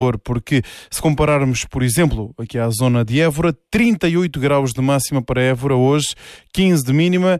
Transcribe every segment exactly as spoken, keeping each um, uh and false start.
porque se compararmos, por exemplo, aqui à zona de Évora, trinta e oito graus de máxima para Évora hoje, quinze de mínima.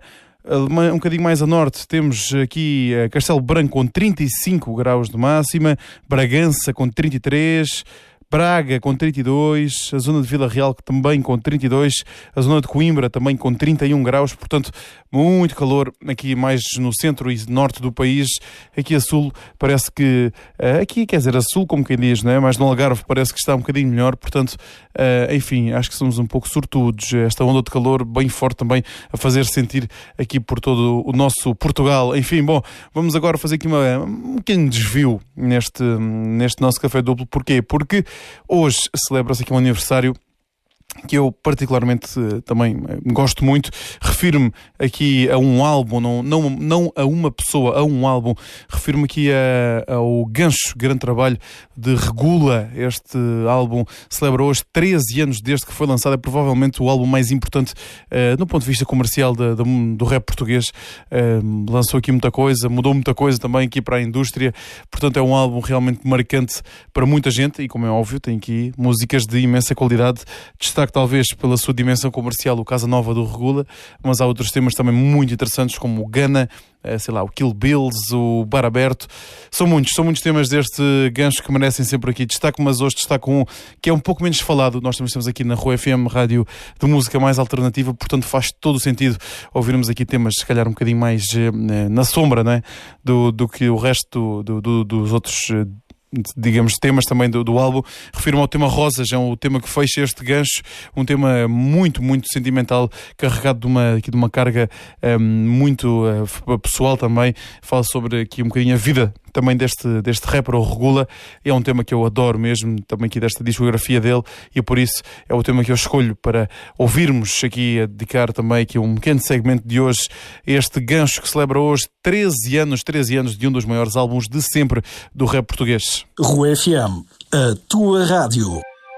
Um bocadinho mais a norte temos aqui Castelo Branco com trinta e cinco graus de máxima, Bragança com trinta e três, Braga com trinta e dois, a zona de Vila Real também com trinta e dois, a zona de Coimbra também com trinta e um graus, portanto muito calor aqui mais no centro e norte do país. Aqui a sul parece que, aqui quer dizer a sul como quem diz, não é? Mas no Algarve parece que está um bocadinho melhor, portanto, enfim, acho que somos um pouco sortudos. Esta onda de calor bem forte também a fazer sentir aqui por todo o nosso Portugal. Enfim, bom, vamos agora fazer aqui uma, um pequeno desvio neste, neste nosso Café Duplo. Porquê? Porque hoje celebra-se aqui um aniversário que eu particularmente também gosto muito. Refiro-me aqui a um álbum, não, não, não a uma pessoa, a um álbum. Refiro-me aqui a, ao Gancho, grande trabalho de Regula. Este álbum celebra hoje treze anos desde que foi lançado. É provavelmente o álbum mais importante uh, do ponto de vista comercial de, de, do rap português. Uh, lançou aqui muita coisa, mudou muita coisa também aqui para a indústria. Portanto, é um álbum realmente marcante para muita gente e, como é óbvio, tem aqui músicas de imensa qualidade. Destaque talvez pela sua dimensão comercial o Casa Nova do Regula, mas há outros temas também muito interessantes como o Gana, sei lá, o Kill Bills, o Bar Aberto. São muitos, são muitos temas deste Gancho que merecem sempre aqui destaque, mas hoje destaco um que é um pouco menos falado. Nós também estamos aqui na Rua F M, rádio de música mais alternativa, portanto faz todo o sentido ouvirmos aqui temas se calhar um bocadinho mais eh, na sombra, não é? do, do que o resto do, do, dos outros eh, digamos, temas também do, do álbum. Refiro-me ao tema Rosas, é o tema que fecha este gancho, um tema muito, muito sentimental, carregado de uma, aqui de uma carga um, muito uh, pessoal também. Fala sobre aqui um bocadinho a vida também deste, deste rapper, o Regula. É um tema que eu adoro mesmo, também aqui desta discografia dele, e por isso é o tema que eu escolho para ouvirmos aqui, a dedicar também aqui um pequeno segmento de hoje, este Gancho que celebra hoje treze anos, treze anos de um dos maiores álbuns de sempre do rap português. Rua F M, a tua rádio.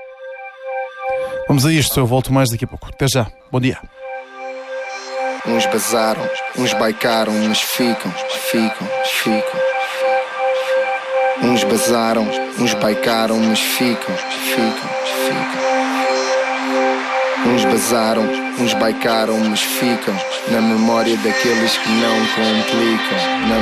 Vamos a isto, eu volto mais daqui a pouco. Até já, bom dia. Uns bazaram, uns baicaram, mas ficam, ficam, ficam. Uns bazaram, uns baicaram, mas ficam, ficam, ficam. Uns bazaram, uns baicaram, mas ficam na memória daqueles que não complicam. Na